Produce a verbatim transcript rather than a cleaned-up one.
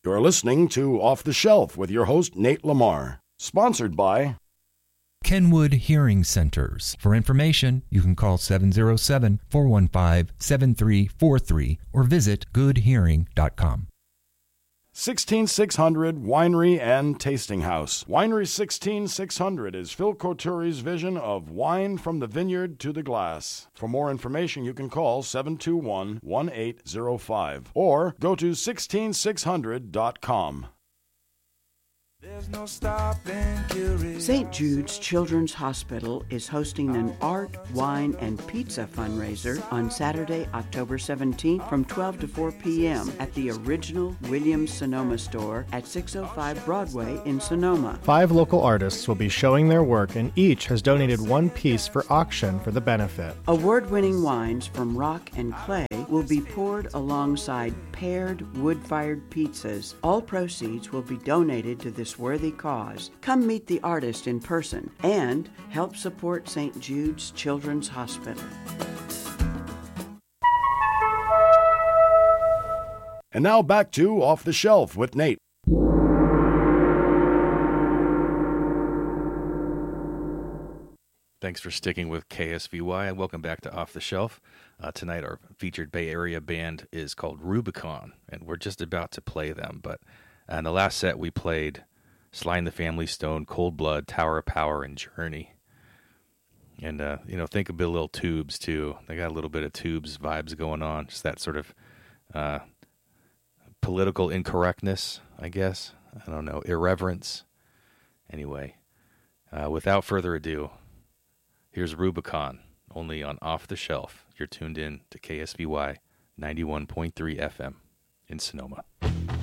You're listening to Off the Shelf with your host, Nate Lamar. Sponsored by Kenwood Hearing Centers. For information, you can call seven oh seven, four one five, seven three four three or visit good hearing dot com. sixteen six hundred Winery and Tasting House. Winery sixteen six hundred is Phil Couturi's vision of wine from the vineyard to the glass. For more information, you can call seven two one, one eight zero five or go to sixteen six hundred dot com. There's no stopping curiosity. Saint Jude's Children's Hospital is hosting an art, wine, and pizza fundraiser on Saturday, October seventeenth from twelve to four p.m. at the original Williams-Sonoma store at six oh five Broadway in Sonoma. Five local artists will be showing their work, and each has donated one piece for auction for the benefit. Award-winning wines from Rock and Clay will be poured alongside paired wood-fired pizzas. All proceeds will be donated to this worthy cause. Come meet the artist in person and help support Saint Jude's Children's Hospital. And now back to Off the Shelf with Nate. Thanks for sticking with K S V Y, and welcome back to Off the Shelf. Uh, tonight, our featured Bay Area band is called Rubicon, and we're just about to play them. But uh, in the last set, we played Sly and the Family Stone, Cold Blood, Tower of Power, and Journey. And, uh, you know, think a bit of little Tubes, too. They got a little bit of Tubes vibes going on, just that sort of uh, political incorrectness, I guess. I don't know, irreverence. Anyway, uh, without further ado, here's Rubicon, only on Off the Shelf. You're tuned in to K S V Y ninety-one point three F M in Sonoma.